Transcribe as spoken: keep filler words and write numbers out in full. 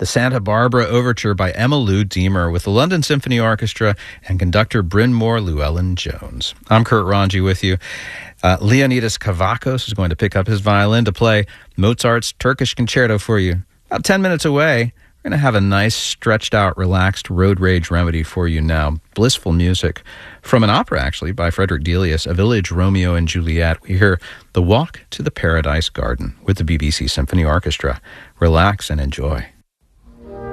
the Santa Barbara Overture by Emmylou Deemer with the London Symphony Orchestra and conductor Bryn Mawr Llewellyn-Jones. I'm Kurt Ranji with you. Uh, Leonidas Kavakos is going to pick up his violin to play Mozart's Turkish Concerto for you. About ten minutes away, we're going to have a nice, stretched-out, relaxed road rage remedy for you now. Blissful music from an opera, actually, by Frederick Delius, A Village Romeo and Juliet. We hear The Walk to the Paradise Garden with the B B C Symphony Orchestra. Relax and enjoy.